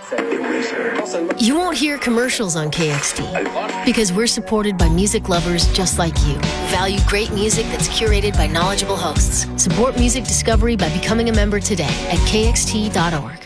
You won't hear commercials on KXT because we're supported by music lovers just like you who value great music that's curated by knowledgeable hosts. Support music discovery by becoming a member today at kxt.org.